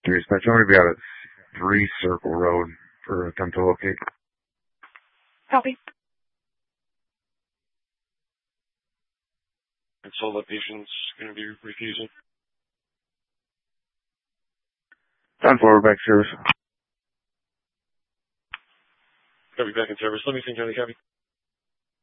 Dispatch, I'm going to be out at 3 Circle Road for attempt to locate. Copy. And so the patient's going to be refusing. 10-4, back service. Copy, back in service. Let me think, County, copy.